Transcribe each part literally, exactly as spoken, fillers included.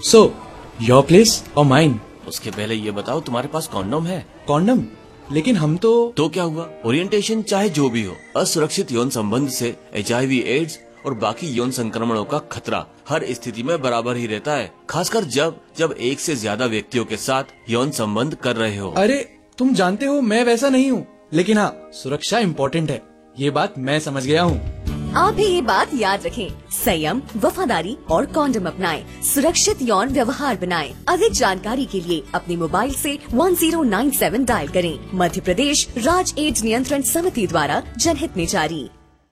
So your place और mine? उसके पहले ये बताओ तुम्हारे पास कॉन्डोम है? कॉन्डम? लेकिन हम तो तो क्या हुआ, ओरिएंटेशन चाहे जो भी हो, असुरक्षित यौन संबंध से एच आई वी एड्स और बाकी यौन संक्रमणों का खतरा हर स्थिति में बराबर ही रहता है, खासकर जब जब एक से ज्यादा व्यक्तियों के साथ यौन संबंध कर रहे हो। अरे तुम जानते हो मैं वैसा नहीं हूँ, लेकिन हाँ सुरक्षा इम्पोर्टेंट है, ये बात मैं समझ गया हूँ। आप भी ये बात याद रखें, संयम, वफादारी और कॉन्डम अपनाएं, सुरक्षित यौन व्यवहार बनाएं। अधिक जानकारी के लिए अपने मोबाइल से one zero nine seven dial करें। मध्य प्रदेश राज्य एड्स नियंत्रण समिति द्वारा जनहित में जारी।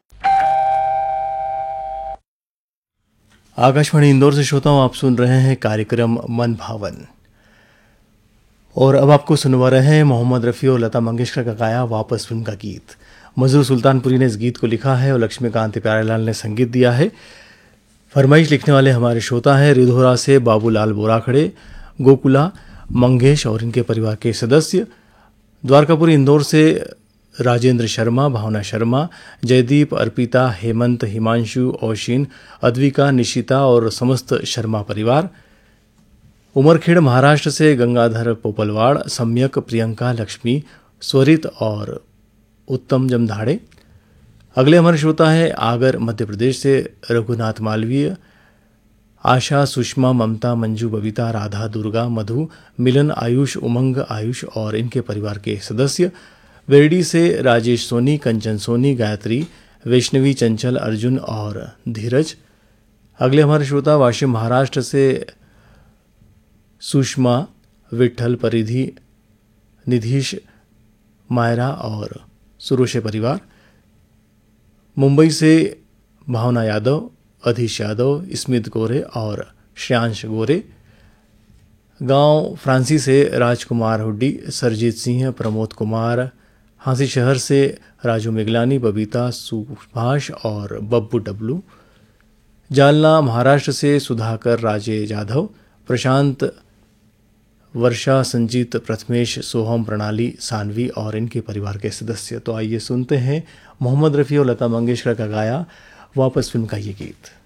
आकाशवाणी इंदौर से श्रोताओं, आप सुन रहे हैं कार्यक्रम मन भावन और अब आपको सुनवा रहे हैं मोहम्मद रफ़ी और लता मंगेशकर का गाया वापस फिल्म का गीत। मजरू सुल्तानपुरी ने इस गीत को लिखा है और लक्ष्मीकांत प्यारेलाल ने संगीत दिया है। फरमाइश लिखने वाले हमारे श्रोता हैं रिधोरा से बाबूलाल बोराखड़े, गोकुला, मंगेश और इनके परिवार के सदस्य, द्वारकापुरी इंदौर से राजेंद्र शर्मा, भावना शर्मा, जयदीप, अर्पिता, हेमंत, हिमांशु, औशिन, अद्विका, निशिता और समस्त शर्मा परिवार। उमरखेड़ महाराष्ट्र से गंगाधर पोपलवाड़, सम्यक, प्रियंका, लक्ष्मी, स्वरित और उत्तम जमधाड़े। अगले हमारे श्रोता है आगर मध्य प्रदेश से रघुनाथ मालवीय, आशा, सुषमा, ममता, मंजू, बबीता, राधा, दुर्गा, मधु, मिलन, आयुष, उमंग, आयुष और इनके परिवार के सदस्य। वेरडी से राजेश सोनी, कंचन सोनी, गायत्री, वैष्णवी, चंचल, अर्जुन और धीरज। अगले हमारे श्रोता वाशिम महाराष्ट्र से सुषमा, विठल, परिधि, निधीश, मायरा और सुरोशे परिवार। मुंबई से भावना यादव, अधीश यादव, स्मित गोरे और श्रेयांश गोरे। गांव फ्रांसी से राजकुमार हुड्डी, सरजीत सिंह, प्रमोद कुमार। हांसी शहर से राजू मिगलानी, बबीता, सुभाष और बब्बू डब्लू। जालना महाराष्ट्र से सुधाकर राजे जाधव, प्रशांत, वर्षा, संजीत, प्रथमेश, सोहम, प्रणाली, सानवी और इनके परिवार के सदस्य। तो आइए सुनते हैं मोहम्मद रफ़ी और लता मंगेशकर का गाया वापस फिल्म का ये गीत।